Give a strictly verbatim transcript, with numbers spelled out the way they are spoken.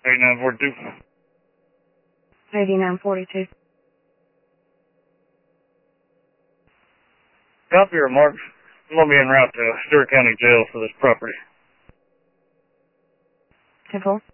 eighty-nine forty-two. eighty-nine forty-two. Copy your remarks. I'm going to be en route to Stewart County Jail for this property. ten four.